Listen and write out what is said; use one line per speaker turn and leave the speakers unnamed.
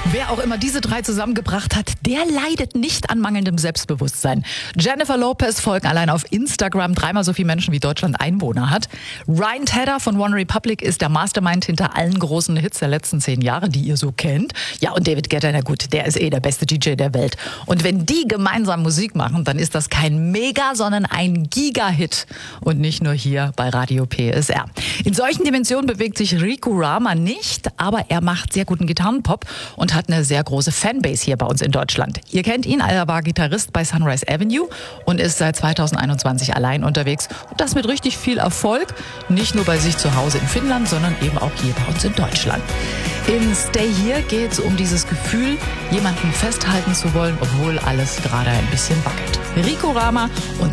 Wer auch immer diese drei zusammengebracht hat, der leidet nicht an mangelndem Selbstbewusstsein. Jennifer Lopez folgen allein auf Instagram dreimal so viele Menschen, wie Deutschland Einwohner hat. Ryan Tedder von OneRepublic ist der Mastermind hinter allen großen Hits der letzten 10 Jahre, die ihr so kennt. Ja, und David Guetta, na gut, der ist der beste DJ der Welt. Und wenn die gemeinsam Musik machen, dann ist das kein Mega, sondern ein Giga-Hit. Und nicht nur hier bei Radio PSR. In solchen Dimensionen bewegt sich Rico Rama nicht, aber er macht sehr guten Gitarrenpop und hat eine sehr große Fanbase hier bei uns in Deutschland. Ihr kennt ihn, er war Gitarrist bei Sunrise Avenue und ist seit 2021 allein unterwegs. Und das mit richtig viel Erfolg. Nicht nur bei sich zu Hause in Finnland, sondern eben auch hier bei uns in Deutschland. In Stay Here geht es um dieses Gefühl, jemanden festhalten zu wollen, obwohl alles gerade ein bisschen wackelt. Rico Rama und